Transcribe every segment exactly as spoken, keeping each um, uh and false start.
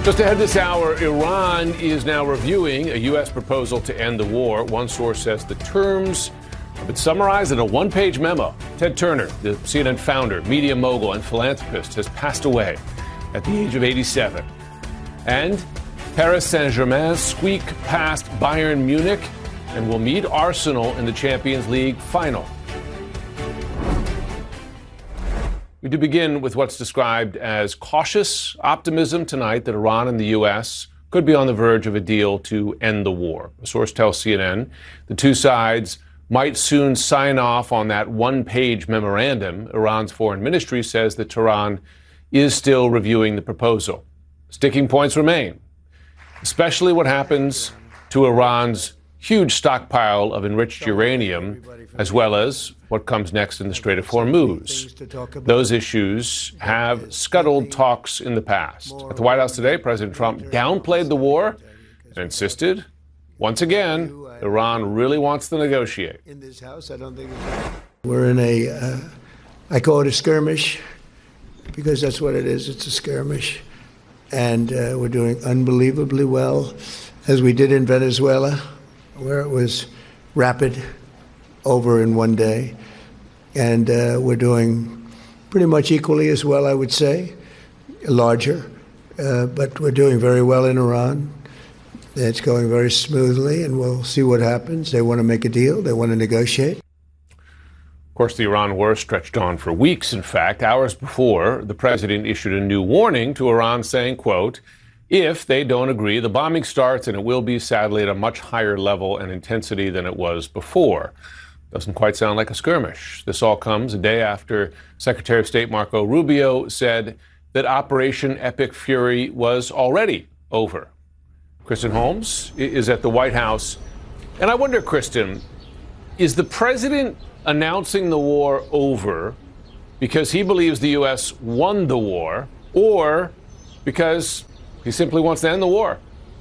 Just ahead this hour, Iran is now reviewing a U S proposal to end the war. One source says the terms have been summarized in a one-page memo. Ted Turner, the C N N founder, media mogul, and philanthropist, has passed away at the age of eighty-seven. And Paris Saint-Germain squeak past Bayern Munich and will meet Arsenal in the Champions League final. We do begin with what's described as cautious optimism tonight that Iran and the U S could be on the verge of a deal to end the war. A source tells C N N the two sides might soon sign off on that one-page memorandum. Iran's foreign ministry says that Tehran is still reviewing the proposal. Sticking points remain, especially what happens to Iran's huge stockpile of enriched uranium, as well as what comes next in the Strait of Hormuz. Those issues have scuttled talks in the past. At the White House today, President Trump downplayed the war and insisted, once again, Iran really wants to negotiate. In this house, I don't think it's... We're in a, uh, I call it a skirmish, because that's what it is. It's a skirmish. And uh, we're doing unbelievably well, as we did in Venezuela, where it was rapid, over in one day. And uh, we're doing pretty much equally as well, I would say, larger. Uh, but we're doing very well in Iran. It's going very smoothly, and we'll see what happens. They want to make a deal. They want to negotiate. Of course, the Iran war stretched on for weeks. In fact, hours before, the president issued a new warning to Iran saying, quote, if they don't agree, the bombing starts, and it will be, sadly, at a much higher level and intensity than it was before. Doesn't quite sound like a skirmish. This all comes a day after Secretary of State Marco Rubio said that Operation Epic Fury was already over. Kristen Holmes is at the White House. And I wonder, Kristen, is the president announcing the war over because he believes the U S won the war, or because he simply wants to end the war?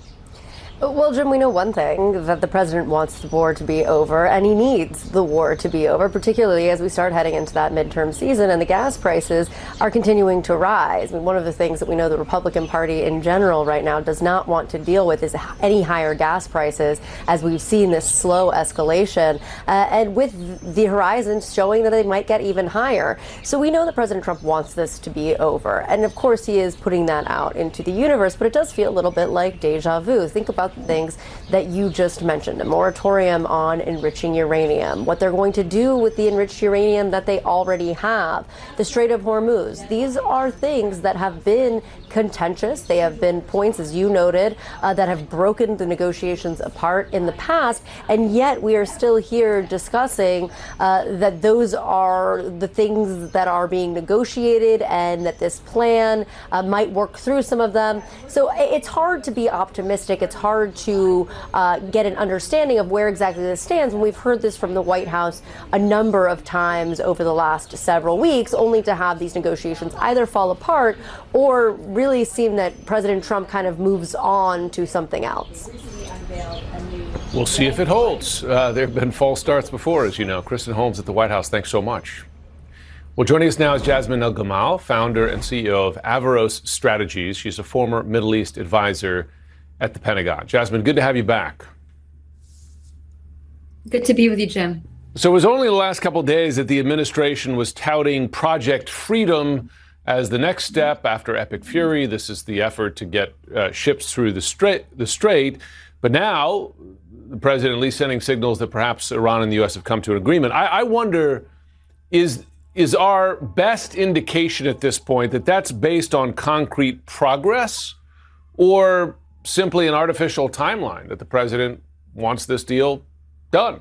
Well, Jim, we know one thing, that the president wants the war to be over, and he needs the war to be over, particularly as we start heading into that midterm season and the gas prices are continuing to rise. I mean, one of the things that we know the Republican Party in general right now does not want to deal with is any higher gas prices, as we've seen this slow escalation, uh, and with the horizons showing that they might get even higher. So we know that President Trump wants this to be over. And of course, he is putting that out into the universe, but it does feel a little bit like deja vu. Think about things that you just mentioned, a moratorium on enriching uranium, what they're going to do with the enriched uranium that they already have, the Strait of Hormuz. These are things that have been contentious. They have been points, as you noted, uh, that have broken the negotiations apart in the past, and yet we are still here discussing uh, that those are the things that are being negotiated and that this plan uh, might work through some of them. So it's hard to be optimistic. It's hard to uh, get an understanding of where exactly this stands when we've heard this from the White House a number of times over the last several weeks, only to have these negotiations either fall apart or really seem that President Trump kind of moves on to something else. We'll see if it holds. Uh, there have been false starts before, as you know. Kristen Holmes at the White House, thanks so much. Well, joining us now is Jasmine El-Gamal, founder and C E O of Averroes Strategies. She's a former Middle East advisor at the Pentagon. Jasmine, good to have you back. Good to be with you, Jim. So it was only the last couple of days that the administration was touting Project Freedom as the next step after Epic Fury. This is the effort to get uh, ships through the strait, the strait. But now the president at least sending signals that perhaps Iran and the U S have come to an agreement. I, I wonder, is is our best indication at this point that that's based on concrete progress, or simply an artificial timeline that the president wants this deal done?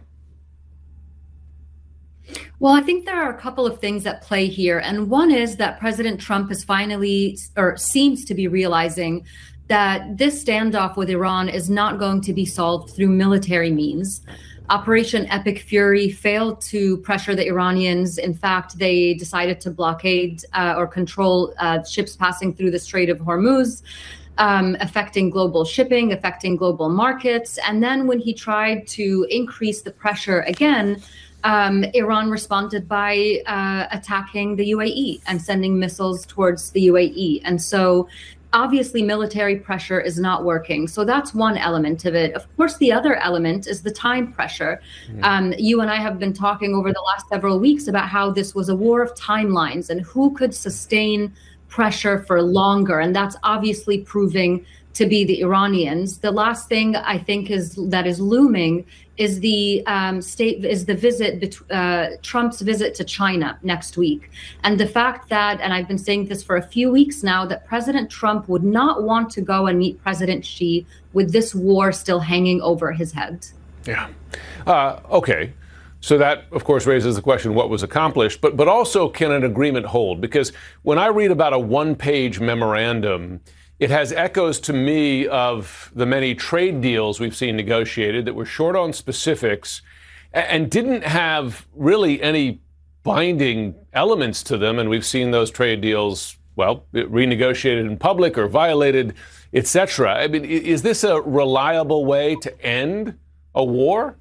Well, I think there are a couple of things at play here. And one is that President Trump is finally, or seems to be realizing, that this standoff with Iran is not going to be solved through military means. Operation Epic Fury failed to pressure the Iranians. In fact, they decided to blockade uh, or control uh, ships passing through the Strait of Hormuz, um, affecting global shipping, affecting global markets. And then when he tried to increase the pressure again, Um, Iran responded by uh, attacking the U A E and sending missiles towards the U A E. And so obviously military pressure is not working. So that's one element of it. Of course, the other element is the time pressure. Mm-hmm. Um, you and I have been talking over the last several weeks about how this was a war of timelines and who could sustain pressure for longer. And that's obviously proving to be the Iranians. The last thing I think is that is looming is the um, state is the visit, uh, Trump's visit to China next week. And the fact that, and I've been saying this for a few weeks now, that President Trump would not want to go and meet President Xi with this war still hanging over his head. Yeah. Uh, okay. So that, of course, raises the question, what was accomplished, but but also, can an agreement hold? Because when I read about a one-page memorandum, it has echoes to me of the many trade deals we've seen negotiated that were short on specifics and didn't have really any binding elements to them. And we've seen those trade deals, well, renegotiated in public or violated, et cetera. I mean, is this a reliable way to end a war?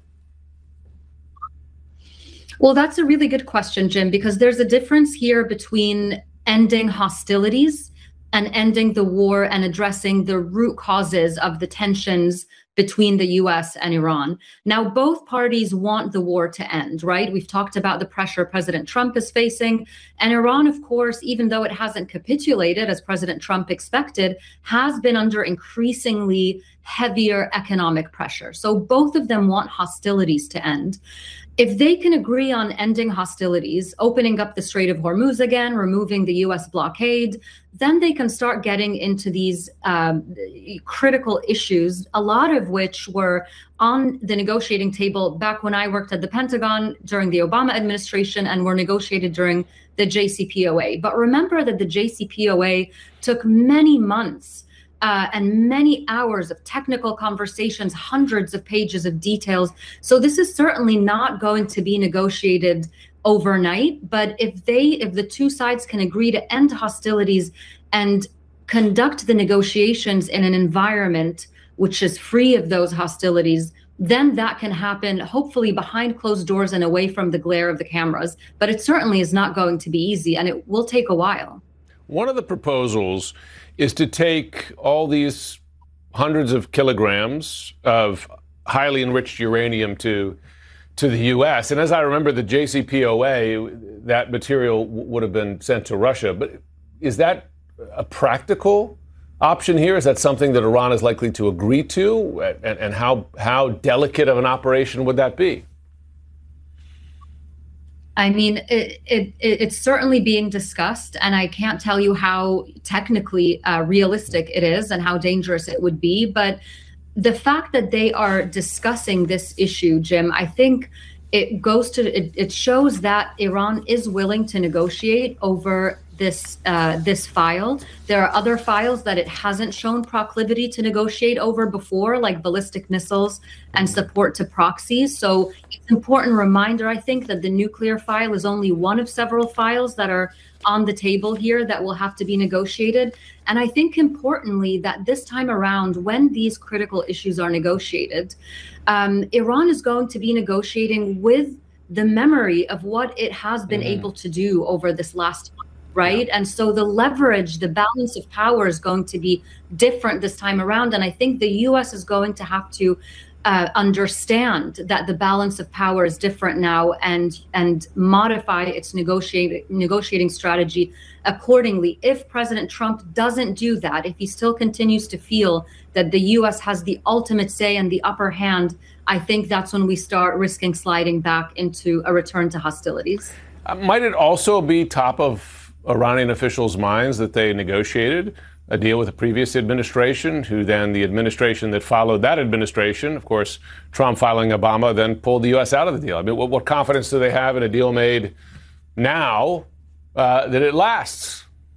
Well, that's a really good question, Jim, because there's a difference here between ending hostilities and ending the war and addressing the root causes of the tensions between the U S and Iran. Now, both parties want the war to end, right? We've talked about the pressure President Trump is facing. And Iran, of course, even though it hasn't capitulated as President Trump expected, has been under increasingly heavier economic pressure. So both of them want hostilities to end. If they can agree on ending hostilities, opening up the Strait of Hormuz again, removing the U S blockade, then they can start getting into these um, critical issues, a lot of which were on the negotiating table back when I worked at the Pentagon during the Obama administration and were negotiated during the J C P O A. But remember that the J C P O A took many months Uh, and many hours of technical conversations, hundreds of pages of details. So this is certainly not going to be negotiated overnight. But if they, if the two sides can agree to end hostilities and conduct the negotiations in an environment which is free of those hostilities, then that can happen, hopefully behind closed doors and away from the glare of the cameras. But it certainly is not going to be easy, and it will take a while. One of the proposals is to take all these hundreds of kilograms of highly enriched uranium to to the U S. And as I remember, the J C P O A, that material w- would have been sent to Russia. But is that a practical option here? Is that something that Iran is likely to agree to? And, and how how delicate of an operation would that be? I mean, it, it, it's certainly being discussed, and I can't tell you how technically uh, realistic it is and how dangerous it would be. But the fact that they are discussing this issue, Jim, I think it goes to it, it shows that Iran is willing to negotiate over this uh, this file. There are other files that it hasn't shown proclivity to negotiate over before, like ballistic missiles and support to proxies. So it's an important reminder, I think, that the nuclear file is only one of several files that are on the table here that will have to be negotiated. And I think importantly that this time around, when these critical issues are negotiated, um, Iran is going to be negotiating with the memory of what it has been mm-hmm. able to do over this last month. Right. Yeah. And so the leverage, the balance of power is going to be different this time around. And I think the U S is going to have to uh, understand that the balance of power is different now and and modify its negotiating negotiating strategy accordingly. If President Trump doesn't do that, if he still continues to feel that the U S has the ultimate say and the upper hand, I think that's when we start risking sliding back into a return to hostilities. Uh, might it also be top of Iranian officials' minds that they negotiated a deal with the previous administration, who then the administration that followed that administration, of course, Trump following Obama, then pulled the U S out of the deal? I mean, what, what confidence do they have in a deal made now uh, that it lasts?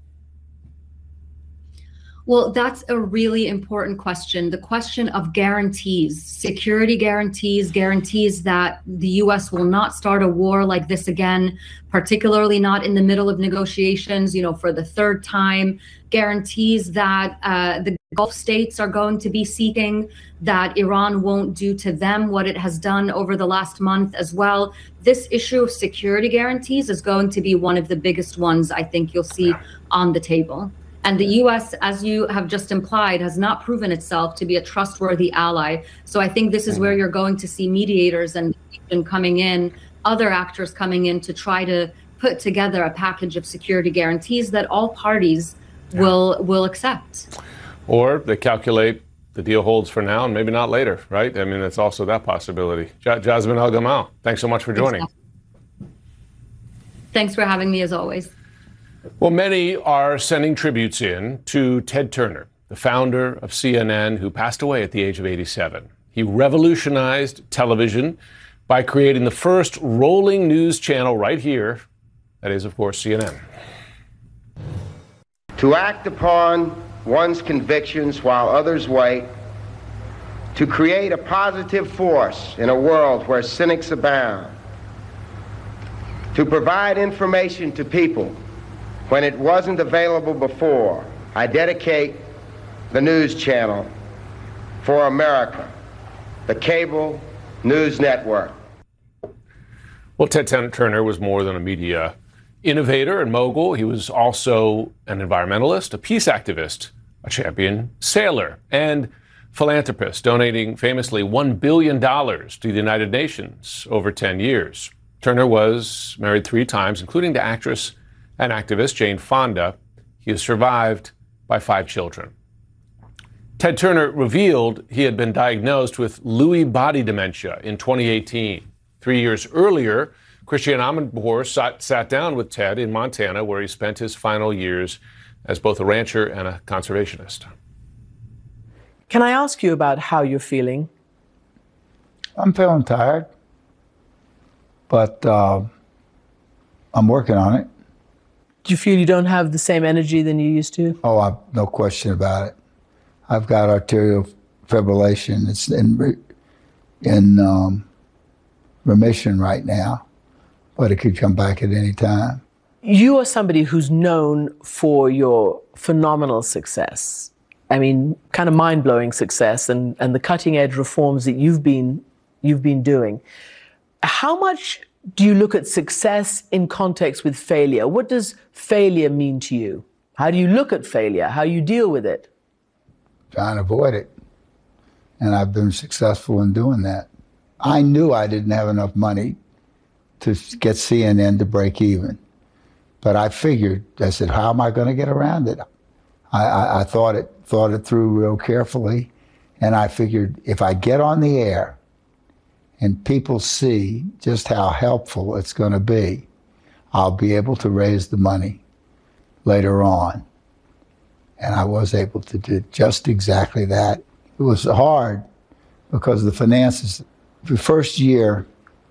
Well, that's a really important question. The question of guarantees, security guarantees, guarantees that the U S will not start a war like this again, particularly not in the middle of negotiations, you know, for the third time, guarantees that uh, the Gulf states are going to be seeking, that Iran won't do to them what it has done over the last month as well. This issue of security guarantees is going to be one of the biggest ones I think you'll see on the table. And the U S, as you have just implied, has not proven itself to be a trustworthy ally. So I think this is where you're going to see mediators and, and coming in, other actors coming in to try to put together a package of security guarantees that all parties yeah. will will accept. Or they calculate the deal holds for now and maybe not later, right? I mean, that's also that possibility. J- Jasmine El-Gamal, thanks so much for joining. Exactly. Thanks for having me, as always. Well, many are sending tributes in to Ted Turner, the founder of C N N, who passed away at the age of eighty-seven. He revolutionized television by creating the first rolling news channel right here. That is, of course, C N N. To act upon one's convictions while others wait, to create a positive force in a world where cynics abound, to provide information to people when it wasn't available before. I dedicate the news channel for America, the cable news network. Well, Ted Turner was more than a media innovator and mogul. He was also an environmentalist, a peace activist, a champion sailor, and philanthropist, donating famously one billion dollars to the United Nations over ten years. Turner was married three times, including to actress and activist Jane Fonda. He is survived by five children. Ted Turner revealed he had been diagnosed with Lewy body dementia in twenty eighteen. Three years earlier, Christiane Amanpour sat, sat down with Ted in Montana, where he spent his final years as both a rancher and a conservationist. Can I ask you about how you're feeling? I'm feeling tired, but uh, I'm working on it. Do you feel you don't have the same energy than you used to? Oh, I, no question about it. I've got arterial fibrillation. It's in, in um, remission right now, but it could come back at any time. You are somebody who's known for your phenomenal success. I mean, kind of mind-blowing success and, and the cutting-edge reforms that you've been, you've been doing. How much do you look at success in context with failure? What does failure mean to you? How do you look at failure? How you deal with it? Trying to avoid it. And I've been successful in doing that. I knew I didn't have enough money to get C N N to break even. But I figured, I said, how am I going to get around it? I, I, I thought it, thought it through real carefully. And I figured if I get on the air and people see just how helpful it's going to be, I'll be able to raise the money later on. And I was able to do just exactly that. It was hard because the finances, the first year,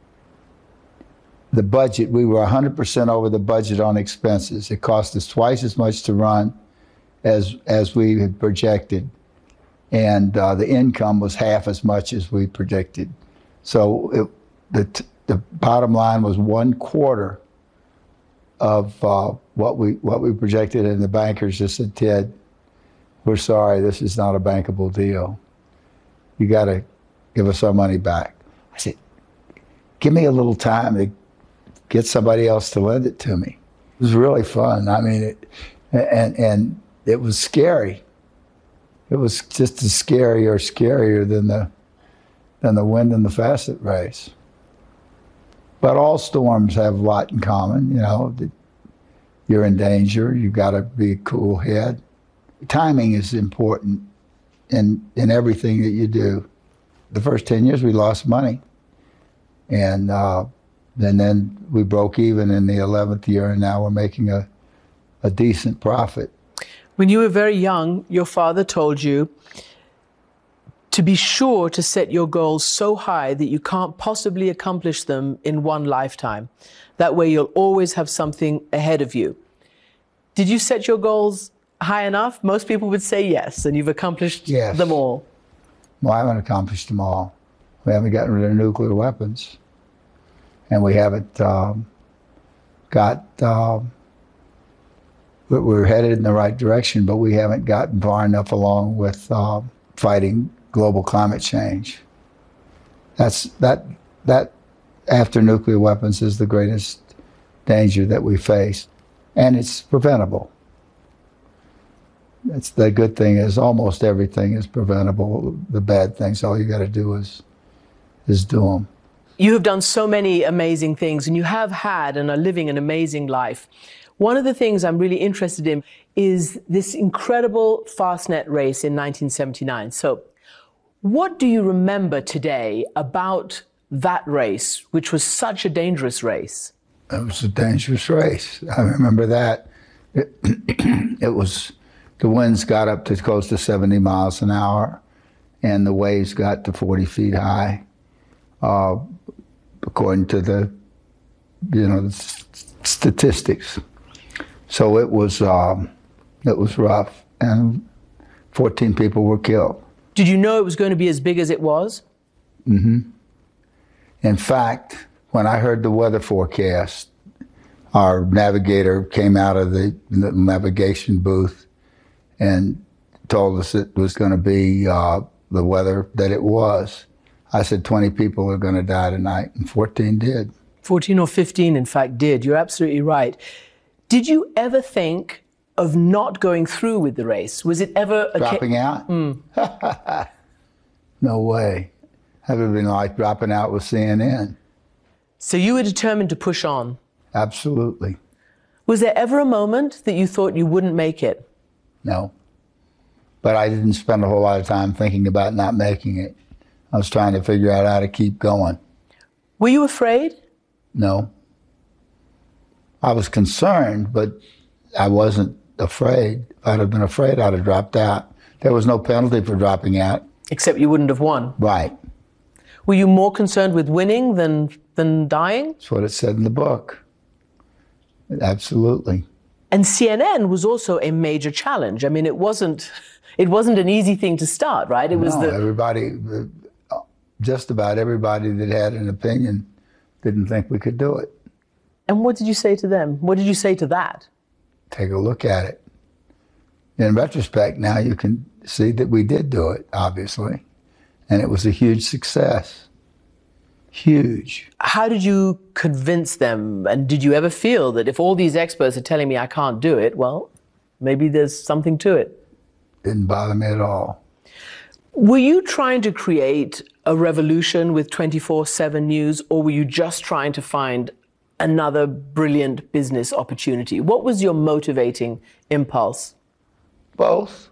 the budget, we were one hundred percent over the budget on expenses. It cost us twice as much to run as, as we had projected. And uh, the income was half as much as we predicted. So it, the, the bottom line was one quarter of uh, what we what we projected, and the bankers just said, Ted, we're sorry, this is not a bankable deal. You got to give us our money back. I said, give me a little time to get somebody else to lend it to me. It was really fun. I mean, it, and and it was scary. It was just as scary or scarier than the than the wind in the facet race. But all storms have a lot in common. You know, you're in danger. You've got to be a cool head. Timing is important in in everything that you do. The first ten years we lost money, and uh, and then we broke even in the eleventh year, and now we're making a a decent profit. When you were very young, your father told you to be sure to set your goals so high that you can't possibly accomplish them in one lifetime. That way you'll always have something ahead of you. Did you set your goals high enough? Most people would say yes, and you've accomplished yes. them all. Well, I haven't accomplished them all. We haven't gotten rid of nuclear weapons, and we haven't um, got, um, we're headed in the right direction, but we haven't gotten far enough along with uh, fighting global climate change. That's, that, that after nuclear weapons is the greatest danger that we face, and it's preventable. That's the good thing is almost everything is preventable. The bad things, all you got to do is is do them. You have done so many amazing things, and you have had and are living an amazing life. One of the things I'm really interested in is this incredible Fastnet race in nineteen seventy-nine. So what do you remember today about that race, which was such a dangerous race? It was a dangerous race. I remember that. It, it was, the winds got up to close to seventy miles an hour, and the waves got to forty feet high, uh, according to the, you know, the statistics. So it was, um, it was rough, and fourteen people were killed. Did you know it was going to be as big as it was? Mm-hmm. In fact, when I heard the weather forecast, our navigator came out of the, the navigation booth and told us it was going to be uh, the weather that it was. I said twenty people are going to die tonight, and fourteen did. fourteen or fifteen, in fact, did. You're absolutely right. Did you ever think of not going through with the race? Was it ever a dropping ca- out? Mm. No way. That would have been like dropping out with C N N. So you were determined to push on? Absolutely. Was there ever a moment that you thought you wouldn't make it? No. But I didn't spend a whole lot of time thinking about not making it. I was trying to figure out how to keep going. Were you afraid? No. I was concerned, but I wasn't afraid. If I'd have been afraid, I'd have dropped out. There was no penalty for dropping out. Except you wouldn't have won. Right. Were you more concerned with winning than, than dying? That's what it said in the book. Absolutely. And C N N was also a major challenge. I mean, it wasn't, it wasn't an easy thing to start, right? It was no, the... everybody, just about everybody that had an opinion didn't think we could do it. And what did you say to them? What did you say to that? Take a look at it. In retrospect, now you can see that we did do it, obviously. And it was a huge success. Huge. How did you convince them? And did you ever feel that if all these experts are telling me I can't do it, well, maybe there's something to it? Didn't bother me at all. Were you trying to create a revolution with twenty-four seven News, or were you just trying to find another brilliant business opportunity? What was your motivating impulse? Both.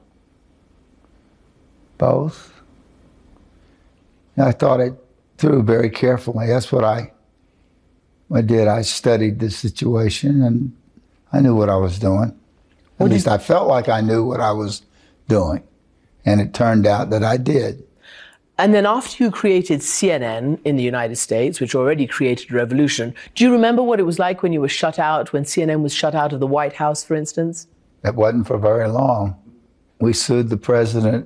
Both. I thought it through very carefully. That's what I, I did. I studied the situation, and I knew what I was doing. At what least I felt like I knew what I was doing. And it turned out that I did. And then after you created C N N in the United States, which already created a revolution, do you remember what it was like when you were shut out, when C N N was shut out of the White House, for instance? It wasn't for very long. We sued the president.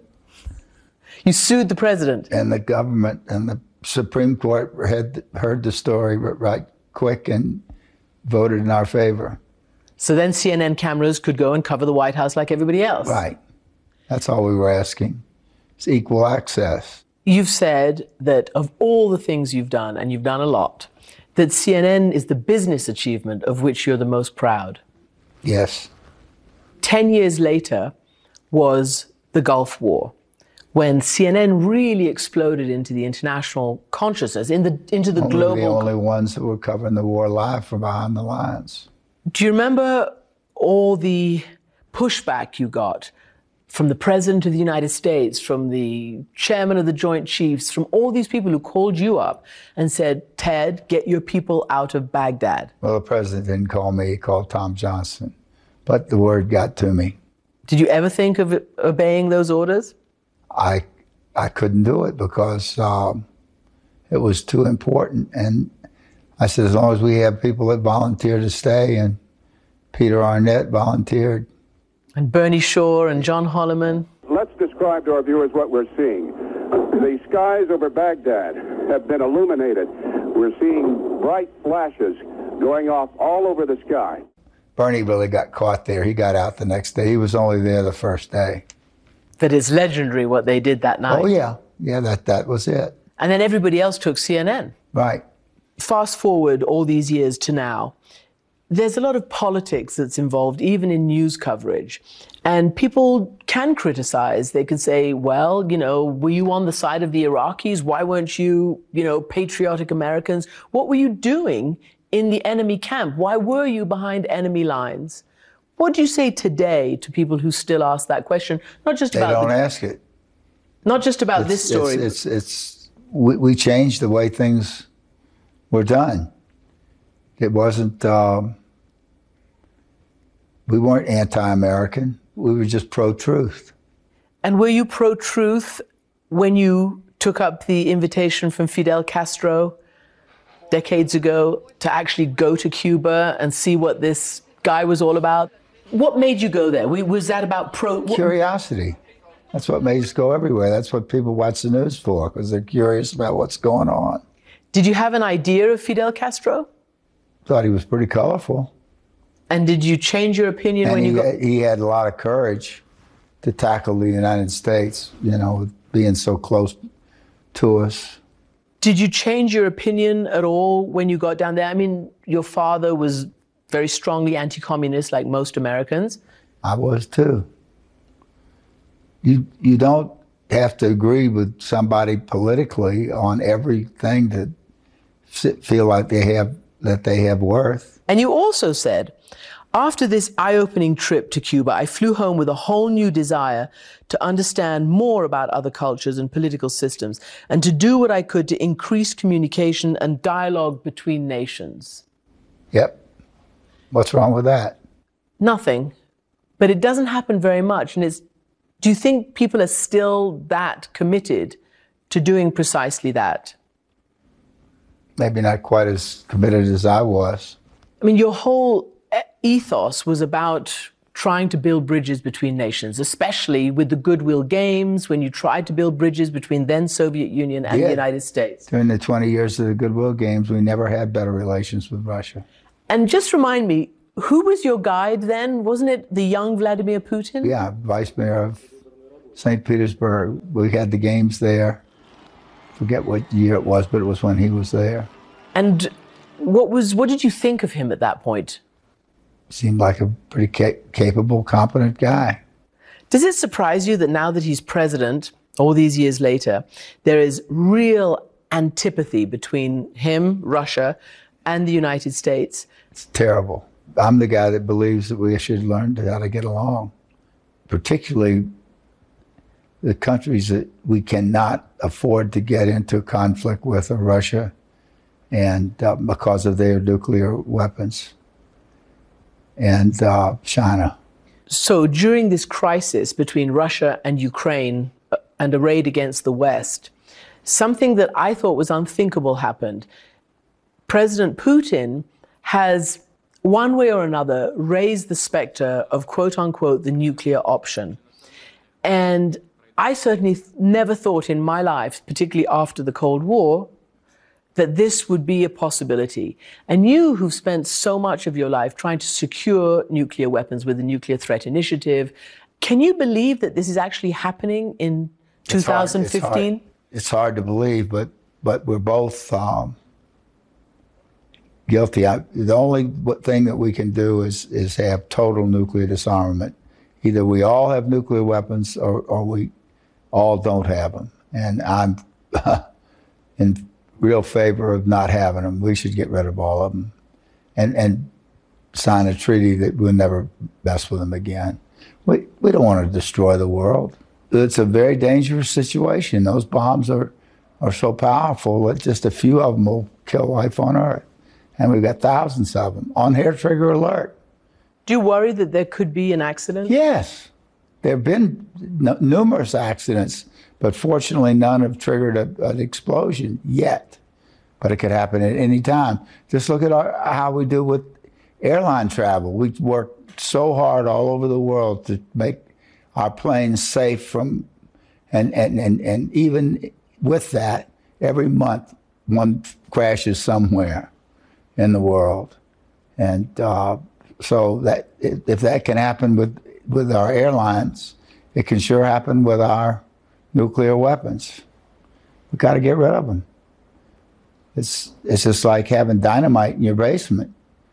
You sued the president? And the government, and the Supreme Court had heard the story right quick and voted in our favor. So then C N N cameras could go and cover the White House like everybody else? Right. That's all we were asking. It's equal access. You've said that of all the things you've done, and you've done a lot, that C N N is the business achievement of which you're the most proud. Yes. Ten years later was the Gulf War, when C N N really exploded into the international consciousness, in the, into the only global... the only ones that were covering the war live from behind the lines. Do you remember all the pushback you got from the President of the United States, from the Chairman of the Joint Chiefs, from all these people who called you up and said, Ted, get your people out of Baghdad? Well, the President didn't call me, he called Tom Johnson. But the word got to me. Did you ever think of obeying those orders? I I couldn't do it because um, it was too important. And I said, as long as we have people that volunteer to stay, and Peter Arnett volunteered. And Bernie Shaw and John Holloman. Let's describe to our viewers what we're seeing. The skies over Baghdad have been illuminated. We're seeing bright flashes going off all over the sky. Bernie really got caught there. He got out the next day. He was only there the first day. That is legendary what they did that night. Oh, yeah. Yeah, that, that was it. And then everybody else took C N N. Right. Fast forward all these years to now. there's a lot of politics that's involved, even in news coverage. And people can criticize. They can say, well, you know, were you on the side of the Iraqis? Why weren't you, you know, patriotic Americans? What were you doing in the enemy camp? Why were you behind enemy lines? What do you say today to people who still ask that question? Not just they about don't the, ask it. Not just about it's, this story. It's, it's, it's we, we changed the way things were done. It wasn't, um, we weren't anti-American. We were just pro-truth. And were you pro-truth when you took up the invitation from Fidel Castro decades ago to actually go to Cuba and see what this guy was all about? What made you go there? Was that about pro... Curiosity. That's what made us go everywhere. That's what people watch the news for, because they're curious about what's going on. Did you have an idea of Fidel Castro? Thought he was pretty colorful. And did you change your opinion and when he, you got... he had a lot of courage to tackle the United States, you know, being so close to us. Did you change your opinion at all when you got down there? I mean, your father was very strongly anti-communist, like most Americans. I was too. You, you don't have to agree with somebody politically on everything to feel like they have that they have worth. And you also said, after this eye-opening trip to Cuba, I flew home with a whole new desire to understand more about other cultures and political systems and to do what I could to increase communication and dialogue between nations. Yep. What's wrong with that? Nothing. But it doesn't happen very much. And it's, do you think people are still that committed to doing precisely that? Maybe not quite as committed as I was. I mean, your whole ethos was about trying to build bridges between nations, especially with the Goodwill Games, when you tried to build bridges between then Soviet Union and yeah. the United States. During the twenty years of the Goodwill Games, we never had better relations with Russia. And just remind me, who was your guide then? Wasn't it the young Vladimir Putin? Yeah, vice mayor of Saint Petersburg. We had the games there. Forget what year it was, but it was when he was there. And what was what did you think of him at that point? Seemed like a pretty ca- capable, competent guy. Does it surprise you that now that he's president, all these years later, there is real antipathy between him, Russia, and the United States? It's terrible. I'm the guy that believes that we should learn how to get along, particularly the countries that we cannot afford to get into conflict with are Russia, and uh, because of their nuclear weapons, and uh, China. So during this crisis between Russia and Ukraine and a raid against the West, something that I thought was unthinkable happened. President Putin has, one way or another, raised the specter of, quote unquote, the nuclear option. And I certainly th- never thought in my life, particularly after the Cold War, that this would be a possibility. And you, who've spent so much of your life trying to secure nuclear weapons with the Nuclear Threat Initiative, can you believe that this is actually happening in two thousand fifteen? It's hard, it's hard, it's hard to believe, but but we're both um, guilty. I, the only thing that we can do is is have total nuclear disarmament. Either we all have nuclear weapons or, or we all don't have them. And I'm in real favor of not having them. We should get rid of all of them and, and sign a treaty that we'll never mess with them again. We, we don't want to destroy the world. It's a very dangerous situation. Those bombs are, are so powerful that just a few of them will kill life on Earth. And we've got thousands of them on hair trigger alert. Do you worry that there could be an accident? Yes. There have been n- numerous accidents, but fortunately none have triggered a, an explosion yet. But it could happen at any time. Just look at our, how we do with airline travel. We work so hard all over the world to make our planes safe from, and, and, and, and even with that, every month one crashes somewhere in the world. And uh, so that if that can happen with, with our airlines, it can sure happen with our nuclear weapons. We've got to get rid of them. It's, it's just like having dynamite in your basement.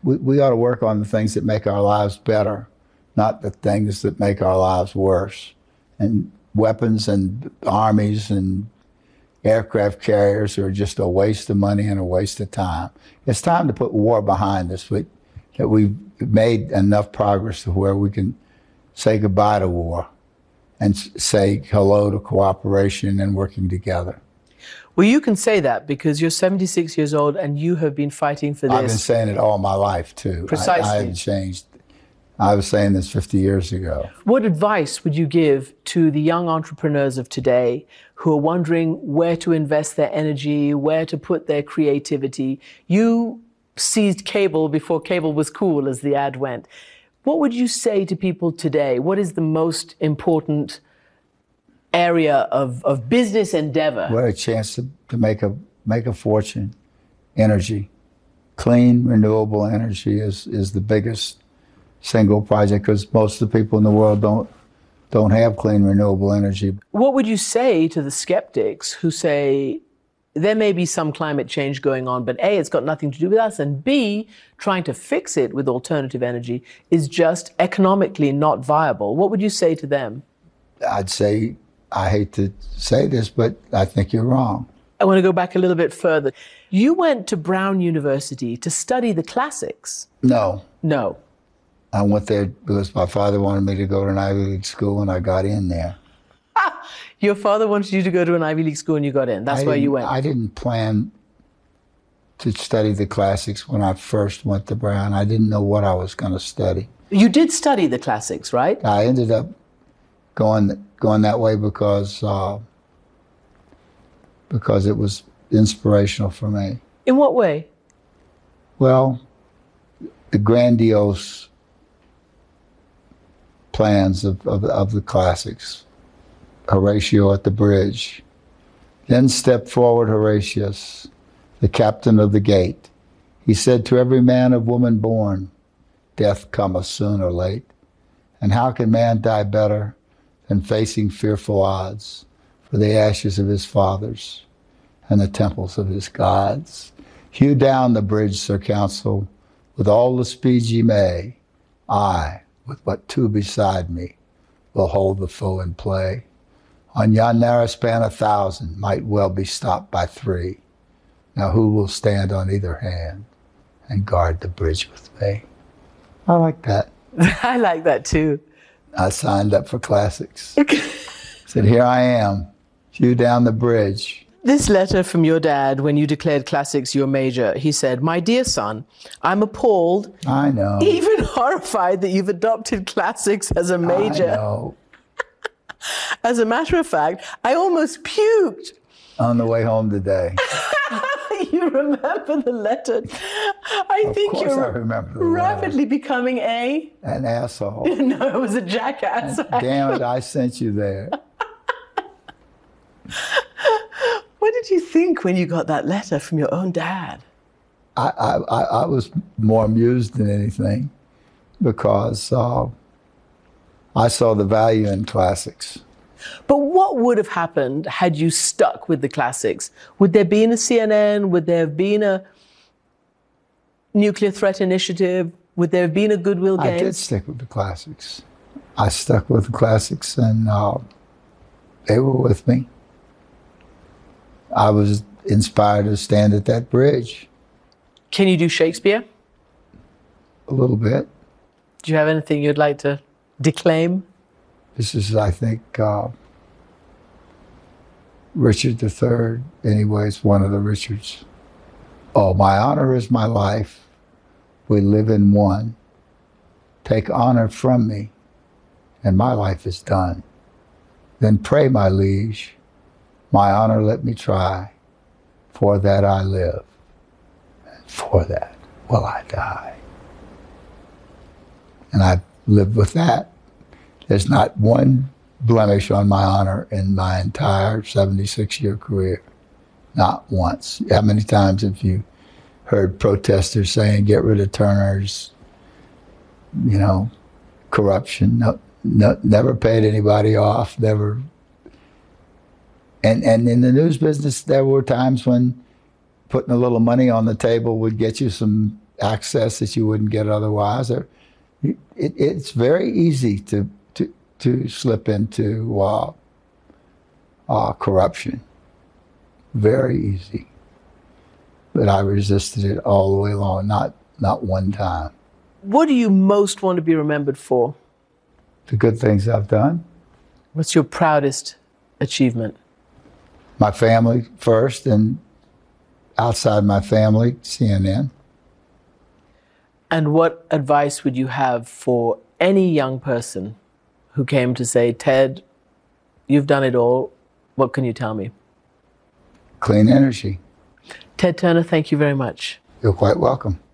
we, we ought to work on the things that make our lives better, not the things that make our lives worse. And weapons and armies and aircraft carriers are just a waste of money and a waste of time. It's time to put war behind us, but that we've made enough progress to where we can say goodbye to war and say hello to cooperation and working together. Well, you can say that because you're seventy-six years old and you have been fighting for this. I've been saying it all my life, too. Precisely. I, I haven't changed. I was saying this fifty years ago. What advice would you give to the young entrepreneurs of today who are wondering where to invest their energy, where to put their creativity? You seized cable before cable was cool, as the ad went. What would you say to people today? What is the most important area of, of business endeavor? What a chance to, to make a make a fortune. Energy. Clean, renewable energy is, is the biggest single project because most of the people in the world don't don't have clean, renewable energy. What would you say to the skeptics who say there may be some climate change going on, but A, it's got nothing to do with us, and B, trying to fix it with alternative energy is just economically not viable? What would you say to them? I'd say, I hate to say this, but I think you're wrong. I want to go back a little bit further. You went to Brown University to study the classics. No. No. I went there because my father wanted me to go to an Ivy League school, and I got in there. Ah, your father wanted you to go to an Ivy League school, and you got in. That's where you went. I didn't plan to study the classics when I first went to Brown. I didn't know what I was going to study. You did study the classics, right? I ended up going going that way because uh, because it was inspirational for me. In what way? Well, the grandiose plans of, of, of the classics. Horatio at the bridge. Then stepped forward Horatius, the captain of the gate. He said, to every man of woman born, death cometh soon or late. And how can man die better than facing fearful odds for the ashes of his fathers and the temples of his gods? Hew down the bridge, Sir Counsel, with all the speed ye may. I, with but two beside me, will hold the foe in play. On yon narrow span a thousand might well be stopped by three. Now who will stand on either hand and guard the bridge with me? I like that. I like that too. I signed up for classics. Said, here I am, hew down the bridge. This letter from your dad, when you declared classics your major, he said, my dear son, I'm appalled, I know, even horrified that you've adopted classics as a major. I know. As a matter of fact, I almost puked. On the way home today. You remember the letter? I of think course you're I remember the rapidly letter. becoming a... An asshole. No, it was a jackass. And damn it, I sent you there. What did you think when you got that letter from your own dad? I, I, I was more amused than anything because uh, I saw the value in classics. But what would have happened had you stuck with the classics? Would there been a C N N? Would there have been a nuclear threat initiative? Would there have been a Goodwill Games? I did stick with the classics. I stuck with the classics, and uh, they were with me. I was inspired to stand at that bridge. Can you do Shakespeare? A little bit. Do you have anything you'd like to declaim? This is, I think, uh, Richard the Third. Anyway, it's one of the Richards. Oh, my honor is my life. We live in one. Take honor from me, and my life is done. Then pray, my liege, my honor let me try. For that I live, and for that will I die. And I've lived with that. There's not one blemish on my honor in my entire seventy-six year career. Not once. How many times have you heard protesters saying, get rid of Turner's, you know, corruption? No, no, never paid anybody off, never. And, and in the news business, there were times when putting a little money on the table would get you some access that you wouldn't get otherwise. Or it, it's very easy to to to slip into uh, uh, corruption. Very easy. But I resisted it all the way along, not not one time. What do you most want to be remembered for? The good things I've done. What's your proudest achievement? My family first, and outside my family, C N N. And what advice would you have for any young person who came to say, Ted, you've done it all. What can you tell me? Clean energy. Ted Turner, thank you very much. You're quite welcome.